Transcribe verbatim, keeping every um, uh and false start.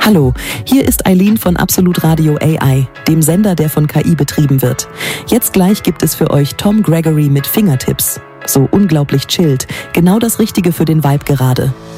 Hallo, hier ist Eileen von Absolut Radio A I, dem Sender, der von K I betrieben wird. Jetzt gleich gibt es für euch Tom Gregory mit Fingertips. So unglaublich chillt, genau das Richtige für den Vibe gerade.